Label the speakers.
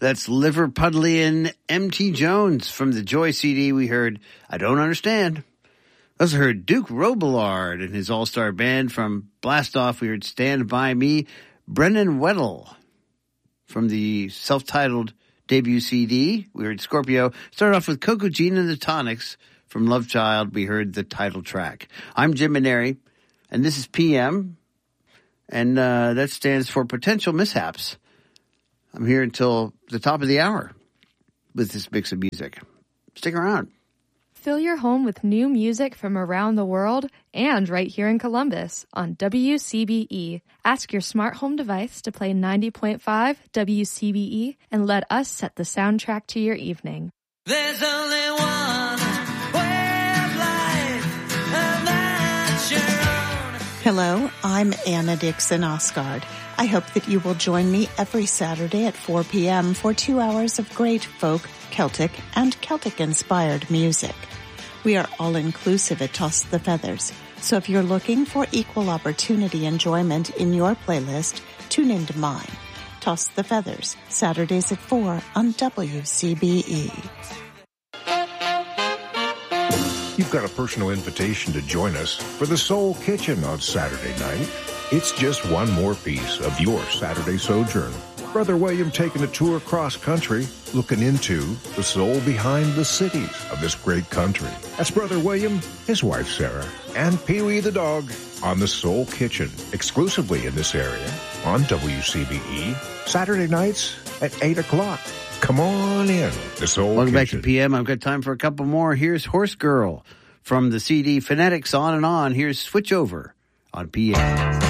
Speaker 1: That's Liverpudlian M.T. Jones. From the Joy CD, we heard I Don't Understand. Also heard Duke Robillard and his all-star band. From Blast Off, we heard Stand By Me. Brennan Weddle. From the self-titled debut CD, we heard Scorpio. Started off with Coco Jean and the Tonics. From Love Child, we heard the title track. I'm Jim Maneri, and this is PM, and that stands for Potential Mishaps. I'm here until the top of the hour with this mix of music. Stick around.
Speaker 2: Fill your home with new music from around the world and right here in Columbus on WCBE. Ask your smart home device to play 90.5 WCBE and let us set the soundtrack to your evening.
Speaker 3: There's only one way of life, and that's your own.
Speaker 4: Hello, I'm Anna Dixon Osgard. I hope that you will join me every Saturday at 4 p.m. for 2 hours of great folk, Celtic, and Celtic-inspired music. We are all-inclusive at Toss the Feathers, so if you're looking for equal opportunity enjoyment in your playlist, tune into mine. Toss the Feathers, Saturdays at 4 on WCBE.
Speaker 5: You've got a personal invitation to join us for the Soul Kitchen on Saturday night. It's just one more piece of your Saturday sojourn. Brother William taking a tour cross-country, looking into the soul behind the cities of this great country. That's Brother William, his wife Sarah, and Pee-wee the dog on the Soul Kitchen, exclusively in this area on WCBE, Saturday nights at 8 o'clock. Come on in, the Soul
Speaker 1: Welcome
Speaker 5: Kitchen.
Speaker 1: back to PM. I've got time for a couple more. Here's Horse Girl from the CD Phonetics On and On. Here's Switch Over on PM.